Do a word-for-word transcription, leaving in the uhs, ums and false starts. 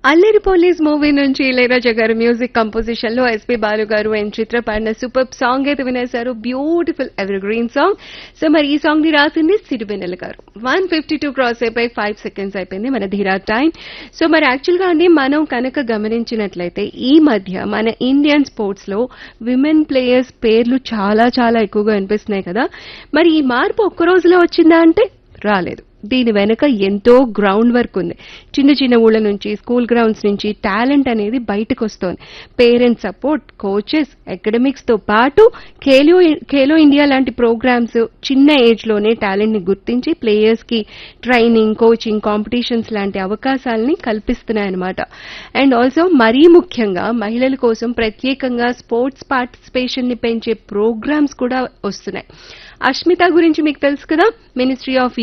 అల్లరి police movie నుంచి ఇళయరాజా గారు మ్యూజిక్ కంపోజిషన్ లో ఎస్పీ బాలు గారు అండ్ చిత్ర పాడిన సూపర్ సాంగ్ అయితే వినేశారు. Beautiful ever green song. So మరి ఈ సాంగ్ ని రాసింది సిరివెన్నెల గారు. వన్ ఫిఫ్టీ టూ క్రాస్ అయిపోయి ఫైవ్ సెకండ్స్ అయిపోయింది మన ధీరా టైం. సో మరి యాక్చువల్ గా అండి మనం కనుక గమనించినట్లయితే ఈ మధ్య మన ఇండియన్ స్పోర్ట్స్ లో విమెన్ ప్లేయర్స్ పేర్లు చాలా చాలా ఎక్కువగా వినిపిస్తున్నాయి కదా. మరి ఈ మార్పు ఒక్క రోజులో వచ్చిందా అంటే రాలేదు. దీని వెనుక ఎంతో గ్రౌండ్ వర్క్ ఉంది. చిన్న చిన్న ఊళ్ళ నుంచి, స్కూల్ గ్రౌండ్స్ నుంచి టాలెంట్ అనేది బయటకు వస్తోంది. పేరెంట్స్ సపోర్ట్, కోచెస్, అకాడమిక్స్ తో పాటు ఖేలో ఖేలో ఇండియా లాంటి ప్రోగ్రామ్స్ చిన్న ఏజ్ లోనే టాలెంట్ ని గుర్తించి ప్లేయర్స్ కి ట్రైనింగ్, కోచింగ్, కాంపిటీషన్స్ లాంటి అవకాశాలని కల్పిస్తున్నాయన్నమాట. అండ్ ఆల్సో మరీ ముఖ్యంగా మహిళల కోసం ప్రత్యేకంగా స్పోర్ట్స్ పార్టిసిపేషన్ ని పెంచే ప్రోగ్రామ్స్ కూడా వస్తున్నాయి. అష్మిత గురించి మీకు తెలుసు కదా, మినిస్ట్రీ ఆఫ్